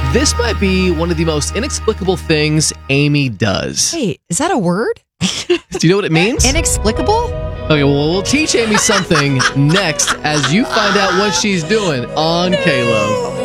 This might be one of the most inexplicable things Amy does. Hey, is that a word? Do you know what it means? Inexplicable? Okay, well, we'll teach Amy something next as you find out what she's doing on K-Love.